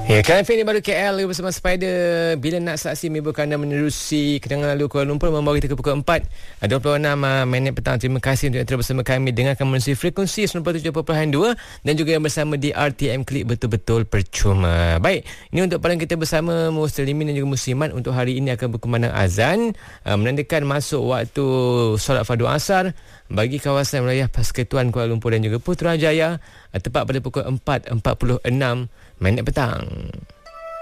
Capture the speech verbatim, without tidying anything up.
Ya, Kalian Fini baru K L bersama Spider. Bila nak saksi melibatkan anda menerusi kedengaran lalu Kuala Lumpur membawa kita ke pukul empat dua puluh enam minit petang. Terima kasih untuk yang terus bersama kami dengarkan menerusi frekuensi sembilan puluh tujuh perpuluhan dua dan juga yang bersama di R T M Klik betul-betul percuma. Baik, ini untuk paling kita bersama Muslimin dan juga Muslimat untuk hari ini akan berkumandang azan uh, menandakan masuk waktu solat fardu asar bagi kawasan wilayah Persekutuan Kuala Lumpur dan juga Putrajaya uh, tepat pada pukul empat empat puluh enam minit petang.